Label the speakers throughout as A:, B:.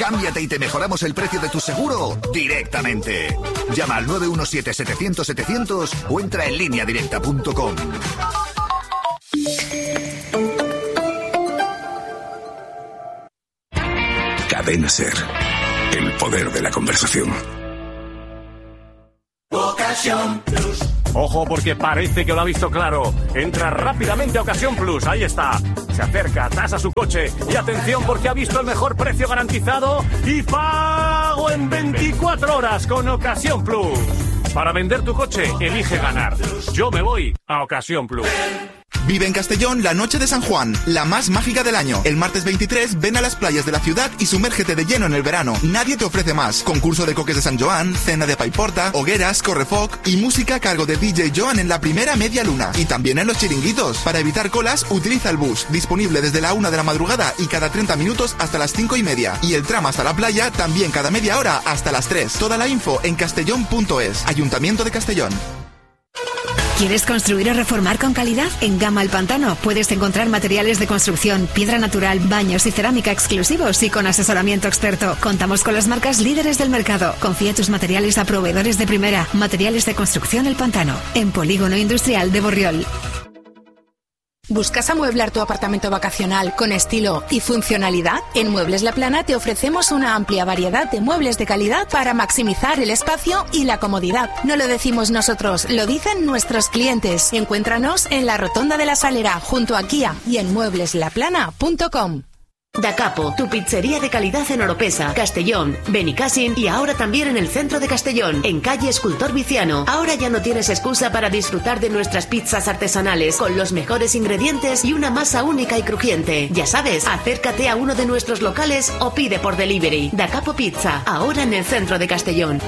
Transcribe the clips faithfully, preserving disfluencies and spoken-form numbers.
A: Cámbiate y te mejoramos el precio de tu seguro directamente. Llama al nueve uno siete, setecientos, setecientos o entra en línea directa punto com.
B: Cadena Ser. El poder de la conversación.
C: Ocasión Plus.
D: Ojo, porque parece que lo ha visto claro. Entra rápidamente a Ocasión Plus, ahí está. Se acerca, tasa su coche y atención porque ha visto el mejor precio garantizado y pago en veinticuatro horas con Ocasión Plus. Para vender tu coche, elige ganar. Yo me voy a Ocasión Plus.
E: Vive en Castellón la noche de San Juan, la más mágica del año. El martes veintitrés ven a las playas de la ciudad y sumérgete de lleno en el verano. Nadie te ofrece más. Concurso de coques de San Joan, cena de paiporta, hogueras, correfoc y música a cargo de D J Joan en la primera media luna. Y también en los chiringuitos. Para evitar colas, utiliza el bus. Disponible desde la una de la madrugada y cada treinta minutos hasta las cinco y media. Y el tram hasta la playa también cada media hora hasta las tres. Toda la info en castellón punto es. Ayuntamiento de Castellón.
F: ¿Quieres construir o reformar con calidad? En Gama El Pantano puedes encontrar materiales de construcción, piedra natural, baños y cerámica exclusivos y con asesoramiento experto. Contamos con las marcas líderes del mercado. Confía tus materiales a proveedores de primera. Materiales de construcción El Pantano, en Polígono Industrial de Borriol.
G: ¿Buscas amueblar tu apartamento vacacional con estilo y funcionalidad? En Muebles La Plana te ofrecemos una amplia variedad de muebles de calidad para maximizar el espacio y la comodidad. No lo decimos nosotros, lo dicen nuestros clientes. Encuéntranos en la Rotonda de la Salera, junto a Kia, y en muebles la plana punto com.
H: Da Capo, tu pizzería de calidad en Oropesa, Castellón, Benicàssim y ahora también en el centro de Castellón, en calle Escultor Viciano. Ahora ya no tienes excusa para disfrutar de nuestras pizzas artesanales con los mejores ingredientes y una masa única y crujiente. Ya sabes, acércate a uno de nuestros locales o pide por delivery. Da Capo Pizza, ahora en el centro de Castellón.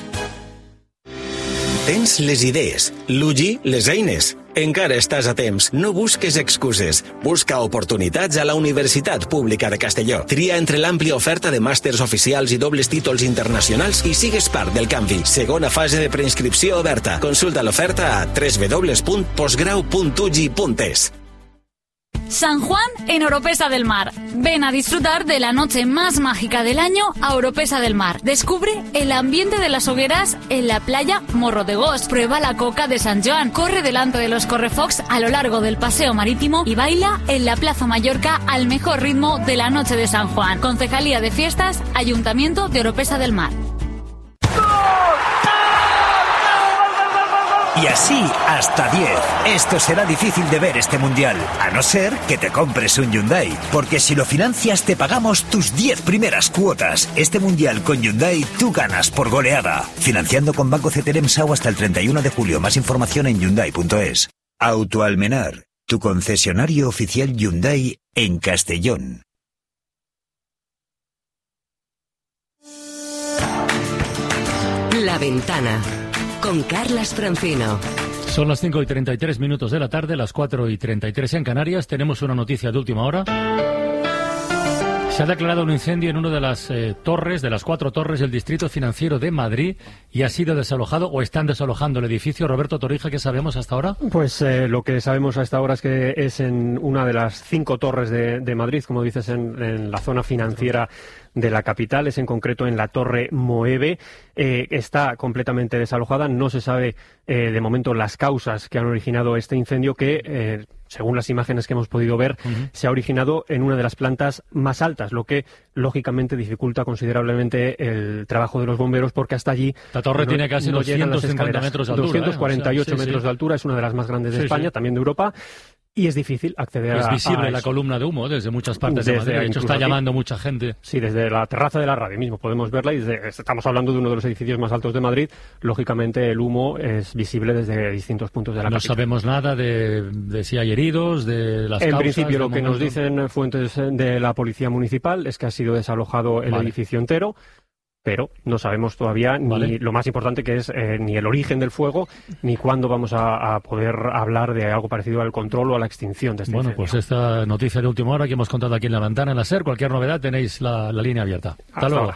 I: Tens les idees, l'U G les eines. Encara estàs a temps. No busques excuses. Busca oportunitats a la Universitat Pública de Castelló. Tria entre l'àmplia oferta de màsters oficials i dobles títols internacionals i sigues part del canvi. Segona fase de preinscripció oberta. Consulta l'oferta a doble u doble u doble u punt postgrau punt u g punt es.
J: San Juan en Oropesa del Mar. Ven a disfrutar de la noche más mágica del año a Oropesa del Mar. Descubre el ambiente de las hogueras en la playa Morro de Gos. Prueba la coca de San Joan. Corre delante de los correfocs a lo largo del paseo marítimo y baila en la Plaza Mallorca al mejor ritmo de la noche de San Juan. Concejalía de Fiestas, Ayuntamiento de Oropesa del Mar.
K: Y así hasta diez. Esto será difícil de ver este mundial, a no ser que te compres un Hyundai, porque si lo financias te pagamos tus diez primeras cuotas. Este mundial con Hyundai tú ganas por goleada. Financiando con Banco C T L M S A U hasta el treinta y uno de julio. Más información en hyundai punto es. Autoalmenar, tu concesionario oficial Hyundai en Castellón.
H: La Ventana, con Carlas Francino.
L: Son las cinco y treinta y tres minutos de la tarde, las cuatro y treinta y tres en Canarias. Tenemos una noticia de última hora. Se ha declarado un incendio en una de las eh, torres, de las cuatro torres del Distrito Financiero de Madrid, y ha sido desalojado o están desalojando el edificio. Roberto Torija, ¿qué sabemos hasta ahora?
M: Pues eh, lo que sabemos hasta ahora es que es en una de las cinco torres de, de Madrid, como dices, en, en la zona financiera de la capital, es en concreto en la Torre Moeve. Eh, está completamente desalojada, no se sabe eh, de momento las causas que han originado este incendio que, eh, según las imágenes que hemos podido ver, uh-huh. se ha originado en una de las plantas más altas, lo que lógicamente dificulta considerablemente el trabajo de los bomberos, porque hasta allí
L: la torre no, tiene casi no doscientos cincuenta metros de altura.
M: doscientos cuarenta y ocho
L: ¿eh? O sea, sí,
M: metros
L: sí.
M: de altura, es una de las más grandes de
L: sí,
M: España,
L: sí.
M: también de Europa. Y es difícil acceder
L: es
M: a...
L: Es visible
M: a
L: la
M: eso.
L: columna de humo desde muchas partes
M: desde,
L: de Madrid. De hecho, está
M: aquí,
L: llamando mucha gente.
M: Sí, desde la terraza de la radio mismo podemos verla. Y desde, estamos hablando de uno de los edificios más altos de Madrid. Lógicamente, el humo es visible desde distintos puntos de la
L: No
M: capital.
L: sabemos nada de, de si hay heridos, de las
M: En
L: causas.
M: principio, lo que
L: momento.
M: nos dicen fuentes de la Policía Municipal es que ha sido desalojado el
L: Vale.
M: edificio entero. Pero no sabemos todavía
L: Vale.
M: ni lo más importante, que es eh, ni el origen del fuego, ni cuándo vamos a, a poder hablar de algo parecido al control o a la extinción de este
L: Bueno,
M: incendio.
L: pues esta noticia de última hora que hemos contado aquí en La Ventana, en la SER. Cualquier novedad tenéis la, la línea abierta. Hasta,
M: Hasta
L: luego.
M: ahora.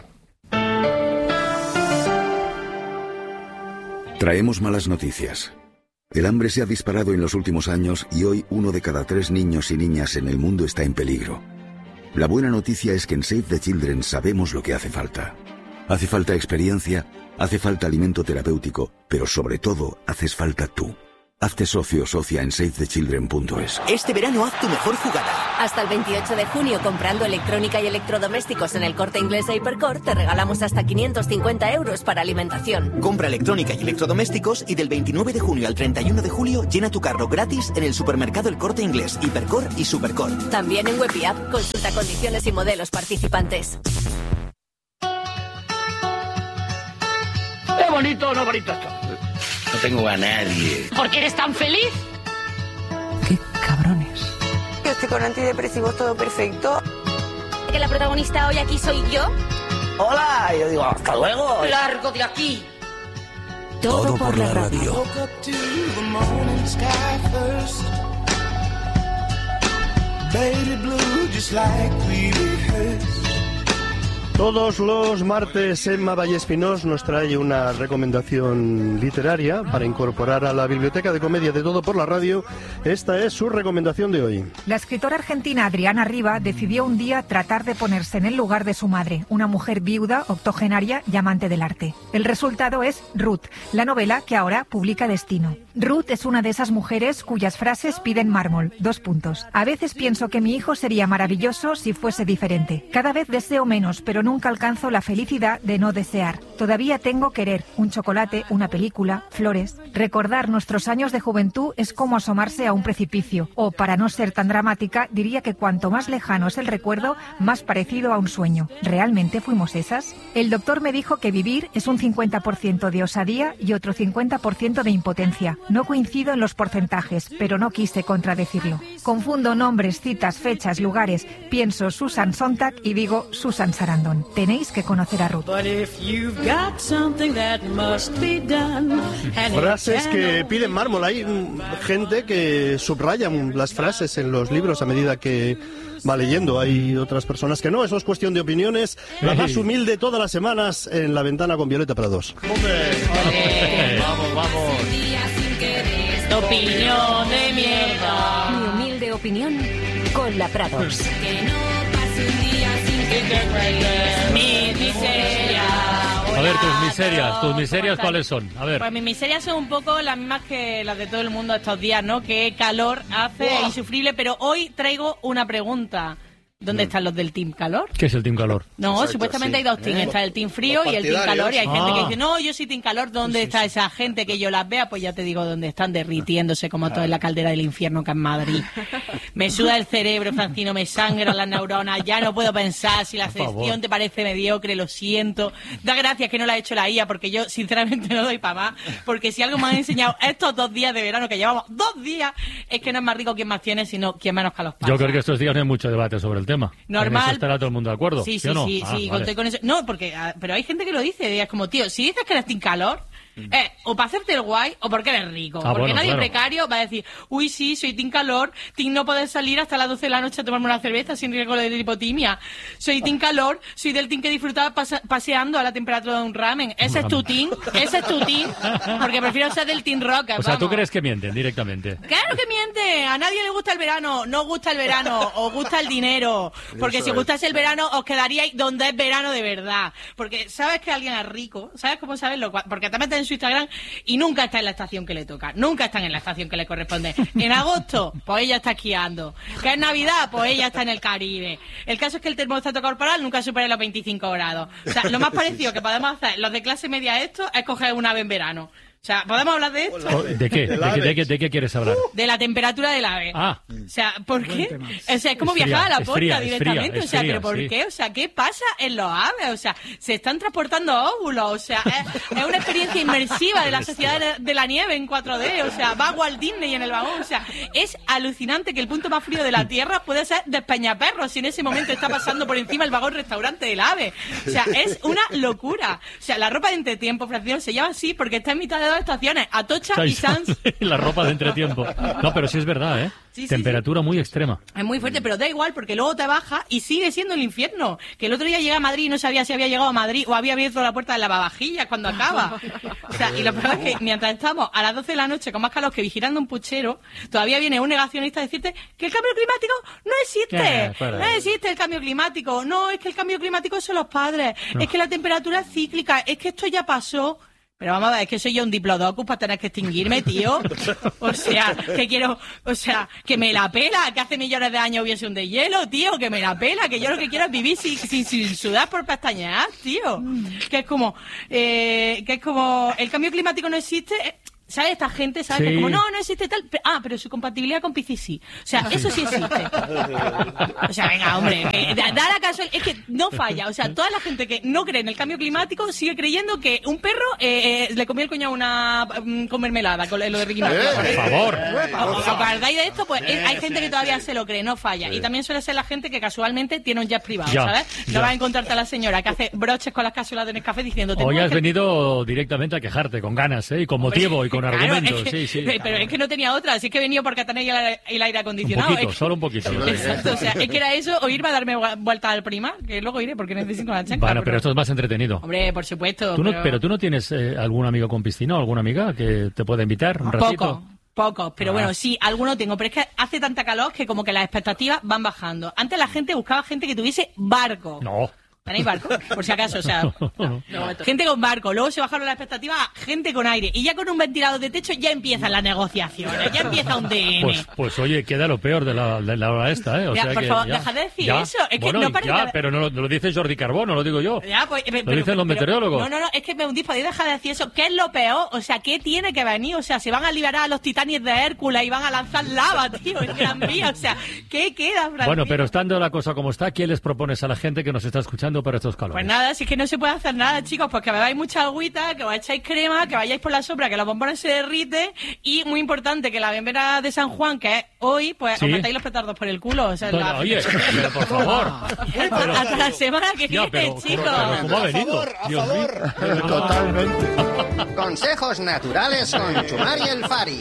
B: Traemos malas noticias. El hambre se ha disparado en los últimos años y hoy uno de cada tres niños y niñas en el mundo está en peligro. La buena noticia es que en Save the Children sabemos lo que hace falta. Hace falta experiencia, hace falta alimento terapéutico, pero sobre todo, haces falta tú. Hazte socio o socia en save the children punto es.
C: Este verano haz tu mejor jugada.
N: Hasta el veintiocho de junio, comprando electrónica y electrodomésticos en el Corte Inglés e Hipercor, te regalamos hasta quinientos cincuenta euros para alimentación.
C: Compra electrónica y electrodomésticos y del veintinueve de junio al treinta y uno de julio llena tu carro gratis en el supermercado El Corte Inglés, Hipercor y Supercor.
N: También en web y app, consulta condiciones y modelos participantes.
O: ¿Es bonito o no bonito esto?
P: No tengo a nadie.
O: ¿Por qué eres tan feliz?
Q: ¡Qué cabrones!
R: Yo estoy con antidepresivos, todo perfecto.
S: ¿Que la protagonista hoy aquí soy yo?
P: ¡Hola! Y yo digo, ¡hasta luego!
O: ¡Largo de aquí!
Q: Todo, Todo por, por la radio.
T: Todos los martes Emma Vallespinós nos trae una recomendación literaria para incorporar a la biblioteca de comedia de Todo por la Radio. Esta es su recomendación de hoy.
U: La escritora argentina Adriana Riva decidió un día tratar de ponerse en el lugar de su madre, una mujer viuda, octogenaria y amante del arte. El resultado es Ruth, la novela que ahora publica Destino. Ruth es una de esas mujeres cuyas frases piden mármol. Dos puntos. A veces pienso que mi hijo sería maravilloso si fuese diferente. Cada vez deseo menos, pero nunca alcanzo la felicidad de no desear. Todavía tengo querer, un chocolate, una película, flores. Recordar nuestros años de juventud es como asomarse a un precipicio. O, para no ser tan dramática, diría que cuanto más lejano es el recuerdo, más parecido a un sueño. ¿Realmente fuimos esas? El doctor me dijo que vivir es un cincuenta por ciento de osadía y otro cincuenta por ciento de impotencia. No coincido en los porcentajes, pero no quise contradecirlo. Confundo nombres, citas, fechas, lugares. Pienso Susan Sontag y digo Susan Sarandon. Tenéis que conocer a Ruth.
T: Frases que piden mármol. Hay gente que subraya las frases en los libros a medida que va leyendo. Hay otras personas que no. Eso es cuestión de opiniones. La más humilde todas las semanas en La Ventana con Violeta Prados.
J: ¡Hombre!
L: Vamos, vamos.
J: Opinión de mierda.
N: Mi humilde opinión con la Prados.
J: Que no pase un día sin que te traigas mis miserias.
L: A ver, tus miserias, tus miserias, ¿cuáles son? A ver.
V: Pues mis miserias son un poco las mismas que las de todo el mundo estos días, ¿no? Que calor hace ¡Buah! Insufrible, pero hoy traigo una pregunta. ¿Dónde están los del Team Calor?
L: ¿Qué es el Team Calor?
V: No,
L: Exacto,
V: supuestamente
L: sí.
V: hay dos teams.
L: ¿Eh?
V: Está el Team Frío y el Team Calor. Y hay
L: Ah.
V: gente que dice, no, yo soy Team Calor. ¿Dónde sí, está sí. esa gente que yo las vea? Pues ya te digo dónde están, derritiéndose como todo en la caldera del infierno que es Madrid. Me suda el cerebro, Francino, me sangran las neuronas. Ya no puedo pensar. Si la sección te parece mediocre, lo siento. Da gracias que no la ha hecho la I A, porque yo sinceramente no doy para más. Porque si algo me han enseñado estos dos días de verano que llevamos, dos días, es que no es más rico quien más tiene, sino quien menos calos pasa.
L: Yo creo que estos días no hay mucho debate sobre el tema.
V: Normal.
L: En eso estará todo el mundo de acuerdo.
V: Sí,
L: ¿sí
V: sí,
L: o no?
V: sí,
L: ah,
V: sí,
L: vale.
V: conté con eso. No, porque, pero hay gente que lo dice, y es como, tío, si dices que eres Team Calor, eh, o para hacerte el guay, o porque eres rico.
L: Ah,
V: porque
L: bueno,
V: nadie
L: claro.
V: precario va a decir, uy, sí, soy Team Calor, Team no poder salir hasta las doce de la noche a tomarme una cerveza sin riesgo de hipotimia. Soy Team Calor, soy del Team que disfrutaba pasa- paseando a la temperatura de un ramen. Ese es tu Team, ese es tu Team, porque prefiero ser del Team Rock.
L: O sea, ¿tú
V: vamos.
L: crees que mienten directamente?
V: Claro que miente, a nadie le gusta el verano, no gusta el verano, os gusta el dinero, porque
L: Eso
V: si
L: es.
V: gustase el verano os quedaríais donde es verano de verdad, porque sabes que alguien es rico, ¿sabes cómo sabes? Lo cual- porque te metes en su Instagram y nunca está en la estación que le toca, nunca están en la estación que le corresponde. En agosto, pues ella está esquiando, que es Navidad, pues ella está en el Caribe. El caso es que el termostato corporal nunca supera los veinticinco grados. O sea, lo más parecido que podemos hacer los de clase media a esto es coger un ave en verano. O sea, ¿podemos hablar de esto?
L: Oh, ¿De qué? ¿De, qué, de, qué, ¿De qué quieres hablar?
V: De la temperatura del ave.
L: Ah.
V: O sea, ¿por qué? O sea, es como
L: Es fría,
V: viajar a la
L: es
V: posta
L: fría, es
V: directamente.
L: fría, es
V: o sea,
L: fría,
V: ¿pero por
L: sí.
V: qué? O sea, ¿qué pasa en los aves? O sea, se están transportando óvulos. O sea, es, es una experiencia inmersiva de la sociedad de, de la nieve en cuatro D. O sea, va a Walt Disney en el vagón. O sea, es alucinante que el punto más frío de la Tierra puede ser Despeñaperros si en ese momento está pasando por encima el vagón restaurante del ave. O sea, es una locura. O sea, la ropa de entretiempo, Francino, se llama así porque está en mitad dos estaciones, Atocha
L: Chai
V: y Sans.
L: La ropa de entretiempo. No, pero sí es verdad, ¿eh?
V: Sí, sí,
L: Temperatura
V: sí.
L: muy extrema.
V: Es muy fuerte, pero da igual, porque luego te baja y sigue siendo el infierno. Que el otro día llegué a Madrid y no sabía si había llegado a Madrid o había abierto la puerta de lavavajillas cuando acaba. O sea, y lo peor es que mientras estamos a las doce de la noche con más calor que vigilando un puchero, todavía viene un negacionista a decirte que el cambio climático no existe.
L: Yeah,
V: no existe el cambio climático. No, es que el cambio climático son los padres.
L: No.
V: Es que la temperatura es cíclica. Es que esto ya pasó. Pero vamos a ver, es que soy yo un diplodocus para tener que extinguirme, tío. O sea, que quiero, o sea, que me la pela, que hace millones de años hubiese un deshielo, tío, que me la pela, que yo lo que quiero es vivir sin, sin, sin sudar por pestañear, tío. Que es como, eh, que es como, el cambio climático no existe. ¿Sabes? Esta gente, ¿sabes?
L: Sí.
V: Que es como, no, no existe tal. Ah, pero su compatibilidad con Piscis sí. O sea, eso sí existe. O sea, venga, hombre, que da, da la casualidad. Es que no falla. O sea, toda la gente que no cree en el cambio climático sigue creyendo que un perro eh, eh, le comió el coño a una um, con mermelada, con lo de Ricky Martin.
L: Eh, por favor.
V: ¿Os acordáis de esto? Pues eh, hay gente que todavía se lo cree, no falla. Y también suele ser la gente que casualmente tiene un jazz privado,
L: Ya,
V: ¿sabes?
L: ya.
V: No vas a encontrarte a la señora que hace broches con las cápsulas de Nescafé diciéndote...
L: Hoy
V: "No,
L: has
V: es que-
L: venido directamente a quejarte, con ganas, ¿eh? Y con motivo y con
V: Claro,
L: argumentos.
V: es que-
L: Sí, sí.
V: Pero es que no tenía otra, así que he venido porque tenéis el, el aire
L: Un
V: acondicionado.
L: poquito,
V: Es que-
L: solo un poquito.
V: Exacto, o sea, es que era eso, o irme a darme vu- vuelta al prima, que luego iré porque necesito una chancla.
L: Bueno, pero esto es más entretenido.
V: Hombre, por supuesto.
L: ¿Tú no-
V: pero...
L: pero tú no tienes eh, algún amigo con piscina o alguna amiga que te pueda invitar un ratito.
V: Poco, pocos, pero
L: Ah.
V: bueno, sí, alguno tengo, pero es que hace tanta calor que como que las expectativas van bajando. Antes la gente buscaba gente que tuviese barco.
L: No.
V: ¿Tenéis barco? Por si acaso, o sea... no, gente con barco, luego se bajaron las expectativas a gente con aire. Y ya con un ventilador de techo ya empiezan las negociaciones, ya empieza un D N.
L: Pues, pues oye, queda lo peor de la, de la hora esta, ¿eh? O
V: Ya,
L: sea
V: por
L: que
V: favor,
L: ya-
V: deja de decir
L: ya.
V: eso. Es que
L: Bueno,
V: no parece
L: ya,
V: que-
L: pero no lo, no lo dice Jordi Carbó, no lo digo yo.
V: Ya, pues, eh,
L: Lo dicen los meteorólogos.
V: No, no, no, es que me hundís, podéis dejar de decir eso. ¿Qué es lo peor? O sea, ¿qué tiene que venir? O sea, se van a liberar a los titanes de Hércules y van a lanzar lava, tío, en Gran Vía. O sea, ¿qué queda, Francisco?
L: Bueno, pero estando la cosa como está, ¿quién les propones a la gente que nos está escuchando para estos calores?
V: Pues nada, si es que no se puede hacer nada, chicos, pues que bebáis mucha agüita, que os echáis crema, que vayáis por la sombra, que los bombones se derriten y, muy importante, que la verbena de San Juan, que es hoy, pues
L: Sí.
V: os metáis los petardos por el culo. O sea,
L: Bueno,
V: la-
L: oye, pero por favor.
V: hasta, hasta la semana que
L: Ya,
V: viene,
L: pero,
V: chicos.
L: pero ¿cómo ha venido? Dios mío.
A: Totalmente. Consejos naturales con Chumari el Fari.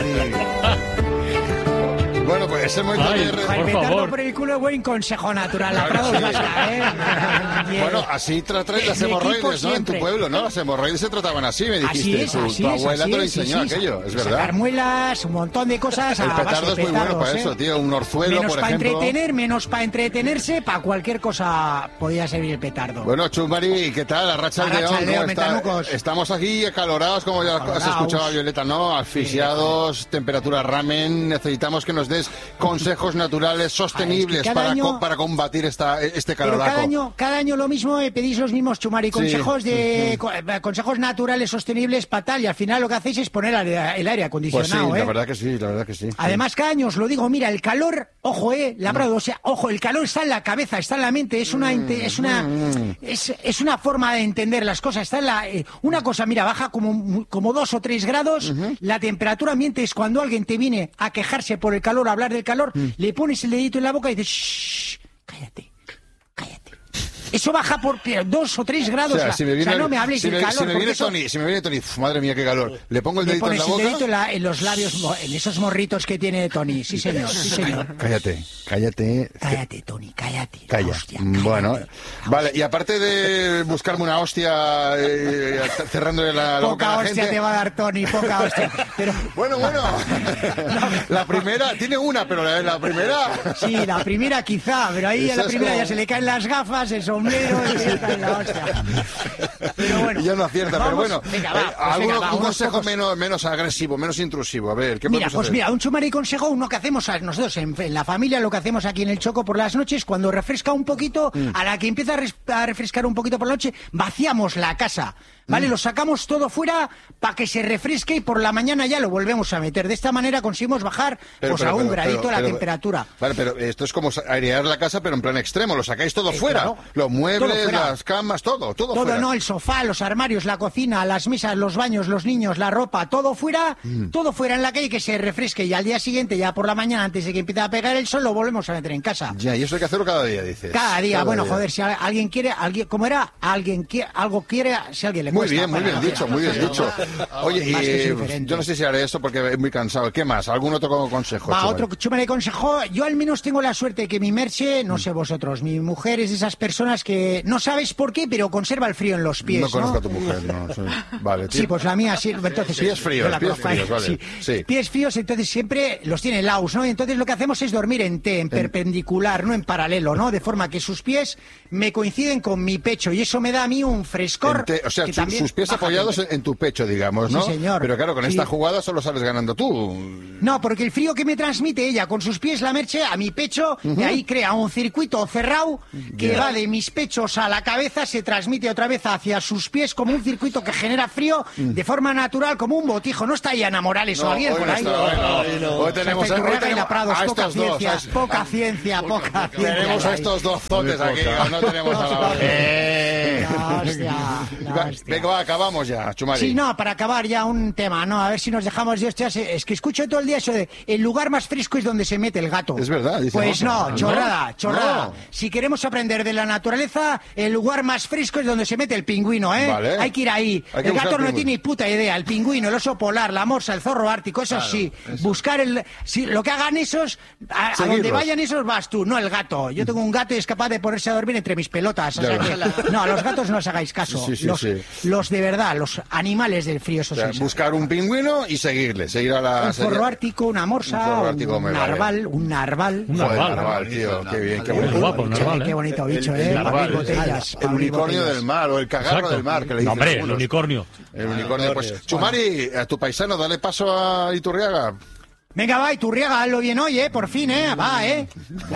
D: Bueno, pues ese momento
L: Ay,
D: de...
L: por
W: El petardo
L: favor.
W: por el culo, buen consejo natural. La
D: Claro,
W: Prado
D: sí.
W: Vasca, ¿eh? Bien.
D: Bueno, así tra traes las
W: Mi equipo
D: hemorroides, ¿no? En tu
W: siempre.
D: pueblo, ¿no? Las hemorroides se trataban así, me
W: Así
D: dijiste.
W: es,
D: tu,
W: así
D: tu
W: es,
D: abuela
W: así
D: te lo
W: es, sí,
D: enseñó
W: sí,
D: aquello, es
W: sacar
D: verdad.
W: muelas, un montón de cosas.
D: El
W: a base
D: petardo
W: de
D: es muy bueno
W: petardos,
D: para
W: ¿eh?
D: eso, tío. Un orzuelo,
W: Menos
D: por
W: para
D: ejemplo.
W: entretener, menos para entretenerse, para cualquier cosa podía servir el petardo.
D: Bueno, Chumari, ¿qué tal? Arracha el
W: Arracha
D: León,
W: el León,
D: ¿cómo está?
W: metanucos.
D: Estamos aquí acalorados, como ya has
W: Acaloraos.
D: escuchado, Violeta, ¿no? Asfixiados, temperatura ramen. Necesitamos que nos des consejos naturales sostenibles
W: cada
D: para,
W: año-
D: co- para combatir esta, este
W: Pero
D: caloraco.
W: cada año, cada año lo mismo, eh, pedís los mismos, Chumari, consejos
D: Sí,
W: de
D: sí.
W: co- eh, consejos naturales sostenibles para tal, y al final lo que hacéis es poner el, el aire
D: Pues sí,
W: acondicionado,
D: la
W: ¿eh?
D: verdad que sí, la verdad que sí.
W: Además, cada año os lo digo, mira, el calor, ojo, eh,
D: Mm.
W: Labrado, o sea, ojo, el calor está en la cabeza, está en la mente, es una, inte- es una,
D: Mm.
W: es, es una forma de entender las cosas, está en la, eh, una cosa, mira, baja como, como dos o tres grados, la temperatura ambiente es cuando alguien te viene a quejarse por el calor, a hablar del calor,
D: Mm.
W: le pones el dedito en la boca y dices, shh, cállate, cállate. Eso baja por eh, dos o tres grados,
D: O sea,
W: la-
D: si me
W: o
D: viene,
W: sea, no me habléis
D: si
W: del
D: me,
W: calor,
D: si me
W: porque
D: viene
W: eso-
D: Tony, si me viene Tony, uf, madre mía, qué calor. Le pongo el
W: le
D: dedito en
W: pones
D: la
W: el
D: boca.
W: dedito en, la- en los labios, mo- en esos morritos que tiene Tony, sí señor, sí señor.
D: Cállate, cállate.
W: Cállate, Tony, cállate.
D: Calla. Bueno, vale, y aparte de buscarme una hostia eh, cerrándole la, la boca
W: Poca
D: a la
W: hostia
D: gente.
W: te va a dar Tony, poca hostia. Pero...
D: Bueno, bueno. La primera, tiene una, pero la, la primera.
W: Sí, la primera quizá, pero ahí a
D: Esa
W: la
D: es
W: primera
D: como-
W: ya se le caen las gafas, el sombrero y se le cae la hostia. Pero bueno.
D: Y ya no acierta, pero
W: Vamos,
D: bueno.
W: venga, va,
D: eh,
W: pues
D: alguno-
W: venga, va,
D: un
W: unos
D: consejo
W: pocos.
D: menos, menos agresivo, menos intrusivo. A ver, ¿qué
W: Mira,
D: podemos
W: pues
D: hacer?
W: mira, un chumari consejo, uno que hacemos a nosotros en, en la familia, lo que hacemos aquí en el Choco por las noches, cuando refresca un poquito,
D: Mm.
W: a la que empieza a, res- a refrescar un poquito por la noche, vaciamos la casa, ¿vale?
D: Mm.
W: Lo sacamos todo fuera para que se refresque y por la mañana ya lo volvemos a meter. De esta manera conseguimos bajar
D: Pero,
W: pues
D: pero,
W: a un
D: pero,
W: gradito
D: pero,
W: la
D: pero,
W: temperatura.
D: Vale, pero esto es como airear la casa, pero en plan extremo. Lo sacáis todo
W: Eh,
D: fuera.
W: claro.
D: Los muebles,
W: Todo fuera.
D: las camas, todo, todo,
W: Todo
D: fuera.
W: no, el sofá, los armarios, la cocina, las mesas, los baños, los niños, la ropa, todo fuera,
D: Mm.
W: todo fuera en la calle que se refresque y al día siguiente, ya por la mañana, antes de que empiece a pegar el sol, lo volvemos a meter en casa.
D: Ya, y eso hay que hacerlo cada día, dices.
W: Cada día, bueno,
D: día.
W: joder, si a- alguien quiere, alguien, ¿cómo era? Alguien quiere, algo quiere, si alguien le
D: Muy
W: cuesta
D: bien, muy
W: para-
D: bien dicho, muy bien dicho. Oye,
W: Más que
D: y
W: suficiente.
D: yo no sé si haré eso porque es muy cansado. ¿Qué más? ¿Algún otro consejo?
W: Va,
D: Chumari?
W: otro chúmale consejo. Yo al menos tengo la suerte de que mi merche, no sé vosotros, mi mujer es de esas personas que no sabes por qué, pero conserva el frío en los pies,
D: No
W: ¿no?
D: conozco a tu mujer, no. Sí. Vale,
W: Sí, pues la mía sí. Entonces,
D: Pies fríos,
W: yo la
D: pies
W: conozco,
D: fríos, vale.
W: sí.
D: Sí.
W: Pies fríos, entonces siempre los tiene laus, ¿no? Entonces lo que hacemos es dormir en T, en perpendicular, no en paralelo, ¿no? De forma que sus pies me coinciden con mi pecho y eso me da a mí un frescor.
D: Ente- o sea,
W: que
D: su-
W: también
D: sus pies
W: baja
D: apoyados
W: mi-
D: en tu pecho, digamos, ¿no?
W: Sí, señor.
D: Pero claro, con
W: Sí.
D: esta jugada solo sales ganando tú.
W: No, porque el frío que me transmite ella con sus pies, la merche, a mi pecho, y ahí crea un circuito cerrado que
D: Ya.
W: va de mis pechos a la cabeza, se transmite otra vez hacia sus pies como un circuito que genera frío de forma natural, como un botijo. ¿No está ahí Ana Morales
D: No,
W: o alguien
D: hoy
W: por
D: no
W: ahí?
D: está, hoy no. Hoy no. Hoy tenemos-
W: Hasta
D: hoy
W: Iturriaga y
D: tenemos
W: la Prados,
D: a
W: poca
D: estos dos,
W: ciencia,
D: a-
W: poca ciencia, poca ciencia.
D: Tenemos a estos dos zotes aquí, no tenemos a la
W: Eh, la hostia, la
D: Va-
W: hostia.
D: Venga, va, acabamos ya, Chumari.
W: Sí, no, para acabar ya un tema, ¿no? A ver si nos dejamos de hostias. Es que escucho todo el día eso de el lugar más fresco es donde se mete el gato.
D: Es verdad, dice
W: Pues
D: Rafa.
W: no, chorrada,
D: No,
W: chorrada.
D: no.
W: Si queremos aprender de la naturaleza, el lugar más fresco es donde se mete el pingüino, ¿eh?
D: Vale.
W: Hay que ir ahí.
D: Hay que
W: El
D: buscar
W: gato no
D: pingüino.
W: tiene ni puta idea. El pingüino, el oso polar, la morsa, el zorro ártico, eso
D: Claro,
W: sí.
D: eso.
W: Buscar el... Si, lo que hagan esos, a, a
D: Seguirlos.
W: donde vayan esos vas tú, no el gato. Yo tengo un gato y es capaz de ponerse a dormir entre mis pelotas. O
D: Ya
W: sea
D: ves.
W: que, no, a los gatos no os hagáis caso.
D: Sí, sí,
W: los,
D: sí.
W: los de verdad, los animales del frío, eso
D: O sea,
W: sí.
D: buscar un pingüino y seguirle, seguir a la...
W: Un
D: serie-
W: zorro ártico, una morsa,
D: Un zorro ártico
W: un
D: me vale.
W: narval, un narval.
L: Un
D: Joder,
L: narval.
D: narval, tío, qué bien, qué
L: Muy
D: bonito.
L: guapo, un narval, ¿eh?
W: Qué bonito bicho,
D: El-
W: ¿eh?
D: el
W: Para
D: narval,
W: abrir botellas.
D: el
W: para abrir
D: unicornio
W: botellas.
D: del mar o el cagarro
L: Exacto.
D: del mar, que le
L: No,
D: dicen
L: hombre, el
D: algunos.
L: unicornio.
D: El unicornio, pues. Chumari, a tu paisano, dale paso a Iturriaga.
W: Venga, va, Iturriaga, hazlo bien hoy, ¿eh? Por fin, ¿eh? Va, ¿eh?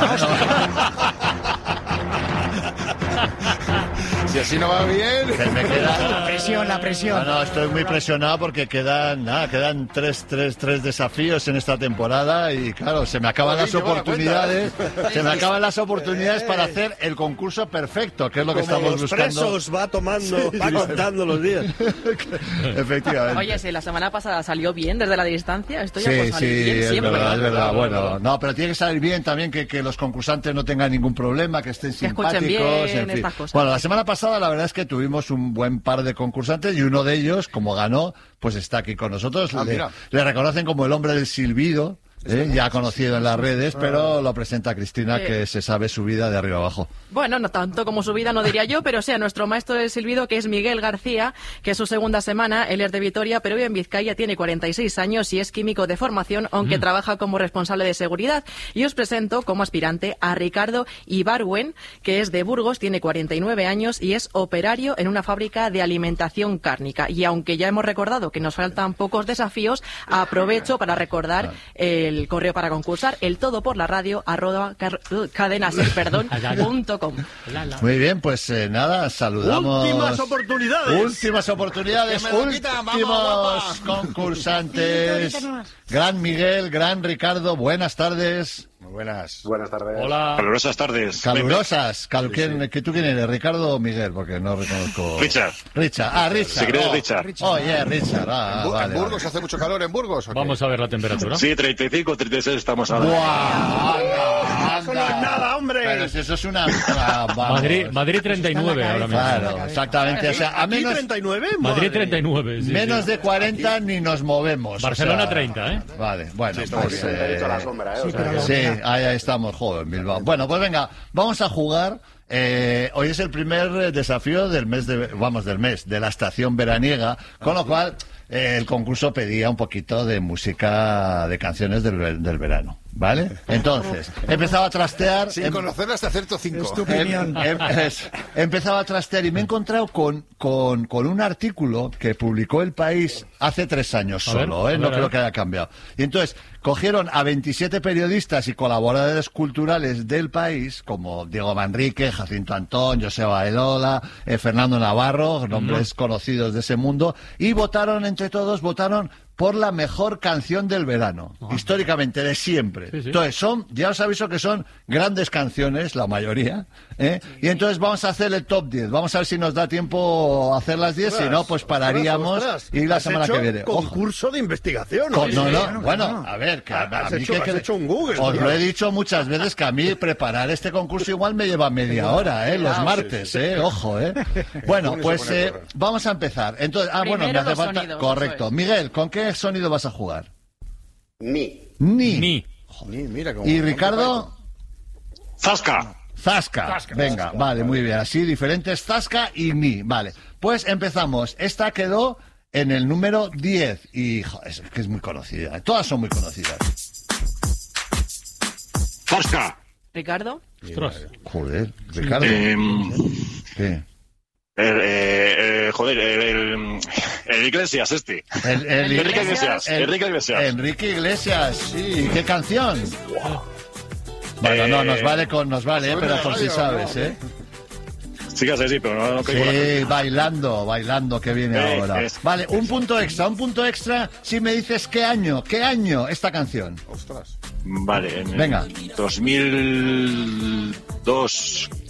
D: Si así no va bien...
E: Se me queda...
W: La presión, la presión.
E: No, no, estoy muy presionado porque quedan, nada, quedan tres, tres, tres desafíos en esta temporada y claro, se me acaban las
D: Joder, lleva la
E: oportunidades,
D: cuenta.
E: se me acaban las oportunidades para hacer el concurso perfecto, que es lo que
T: Como
E: estamos
T: los
E: buscando.
T: presos va tomando, va contando los días.
E: Efectivamente.
F: Oye, si la semana pasada salió bien desde la distancia, esto ya
E: Sí,
F: puede
E: sí,
F: salir bien
E: es
F: siempre.
E: verdad, es verdad.
F: Claro,
E: Bueno,
F: claro.
E: no, pero tiene que salir bien también, que, que los concursantes no tengan ningún problema, que estén
F: Que escuchen
E: simpáticos,
F: bien
E: en fin.
F: estas cosas.
E: Bueno, la semana pasada la verdad es que tuvimos un buen par de concursantes y uno de ellos, como ganó, pues está aquí con nosotros.
D: Ah,
E: le,
D: mira.
E: le reconocen como el hombre del silbido. ¿eh? Ya conocido en las redes, pero lo presenta Cristina,
F: Sí.
E: que se sabe su vida de arriba abajo.
F: Bueno, no tanto como su vida, no diría yo, pero sea nuestro maestro del silbido, que es Miguel García, que es su segunda semana. Él es de Vitoria, pero vive en Vizcaya, tiene cuarenta y seis años y es químico de formación, aunque
G: Mm.
F: trabaja como responsable de seguridad. Y os presento como aspirante a Ricardo Ibarwen, que es de Burgos, tiene cuarenta y nueve años y es operario en una fábrica de alimentación cárnica. Y aunque ya hemos recordado que nos faltan pocos desafíos, aprovecho para recordar el correo para concursar, el todo por la radio, arroba car- cadenaser, perdón, punto com.
E: Muy bien, pues eh, nada, saludamos.
T: Últimas oportunidades.
E: Últimas oportunidades,
T: Que me lo quitan, vamos,
E: últimos concursantes. Gran Miguel, gran Ricardo, buenas tardes.
D: Muy buenas.
G: Buenas tardes.
L: Hola.
G: Calurosas tardes.
E: Calurosas. Cal- ¿quién- que ¿Tú quién eres, Ricardo o Miguel? Porque no reconozco.
G: Richard.
E: Richard. Ah, Richard.
G: Si quieres,
E: oh.
G: Richard.
E: Oye, Richard. Ah,
D: ¿En Bu-
E: vale,
D: ¿En Burgos
E: vale.
D: hace mucho calor en Burgos? ¿o qué?
L: Vamos a ver la temperatura.
G: Sí, treinta y cinco, treinta y seis estamos ahora.
E: Buah, anda,
T: Eso no es nada, hombre.
E: Pero si eso es una... ah, vamos.
L: Madrid, Madrid treinta y nueve ahora mismo.
E: Claro, exactamente. O sea, a
T: ¿Aquí
E: menos,
T: treinta y nueve?
L: Madrid
T: Madre.
L: treinta y nueve. sí,
E: menos
L: sí.
E: de cuarenta ni nos movemos. o
L: Barcelona
E: sea,
L: treinta, ¿eh?
E: Vale, bueno,
G: estamos
E: pues...
G: bien.
E: eh,
G: a la sombra, ¿eh?
W: Sí,
G: O sea,
W: pero
G: que-
W: lo-
E: Sí, ahí, ahí estamos, joder, en Bilbao. Bueno, pues venga, vamos a jugar. Eh, hoy es el primer eh, desafío del mes, de, vamos, del mes, de la estación veraniega, con lo cual eh, el concurso pedía un poquito de música, de canciones del, ver- del verano, ¿vale? Entonces, empezaba a trastear...
D: Sin
E: em-
D: conocerla hasta cierto cinco.
W: Es tu
E: Em-
W: opinión.
E: em- es- empezaba a trastear y me he encontrado con, con, con un artículo que publicó El País hace tres años
L: A ver,
E: solo, ¿eh?
L: a
E: no
L: ver, a
E: creo
L: ver.
E: que haya cambiado. Y entonces cogieron a veintisiete periodistas y colaboradores culturales del país, como Diego Manrique, Jacinto Antón, Joseba Elola, eh, Fernando Navarro, nombres conocidos de ese mundo, y votaron entre todos, votaron por la mejor canción del verano, Ajá. históricamente, de siempre. Sí, sí. Entonces, son, ya os aviso que son grandes canciones, la mayoría, ¿eh? Sí. Y entonces vamos a hacer el top diez. Vamos a ver si nos da tiempo a hacer las diez, si no, pues pararíamos ostras, ostras. y la semana
T: hecho
E: que viene.
T: Concurso de investigación.
E: Con, no, no,
T: no,
E: bueno,
T: no.
E: a ver, que a,
T: has
E: a mí
T: hecho,
E: que,
T: has
E: que
T: hecho un Google.
E: os
T: tío.
E: lo he dicho muchas veces que a mí preparar este concurso igual me lleva media hora, ¿eh? Los martes, ¿eh? Ojo, ¿eh? Bueno, pues eh, vamos a empezar. Entonces, ah,
F: Primero
E: bueno, me hace falta.
F: sonidos,
E: Correcto. Miguel, ¿con qué sonido vas a jugar?
H: Ni.
E: Ni.
L: Ni.
D: Ni, mira cómo-
E: ¿Y Ricardo?
G: Zasca.
E: Zasca.
L: Zasca.
E: Venga,
L: Zasca.
E: vale, muy bien. Así diferentes Zasca y Ni. Vale. Pues empezamos. Esta quedó en el número diez. Y joder, es que es muy conocida. Todas son muy conocidas.
G: Zasca.
F: Ricardo.
L: Ostras.
E: Joder, Ricardo.
G: Eh,
E: ¿Qué?
G: el, eh, eh, joder, el, el, el Iglesias este.
E: El, el-
G: Enrique Iglesias.
E: el-
G: Enrique Iglesias.
E: Enrique Iglesias, sí. ¿Qué canción? Bueno, no, nos vale con, nos vale, eh, pero por si sabes, ¿eh?
G: Sí que sé, sí, pero no, no caigo en la
E: Sí,
G: cuenta.
E: bailando, bailando, que viene
G: Eh,
E: ahora.
G: es-
E: Vale, un punto extra, un punto extra si me dices qué año, qué año esta canción.
D: Ostras.
G: Vale, en
E: Venga.
G: el dos mil dos.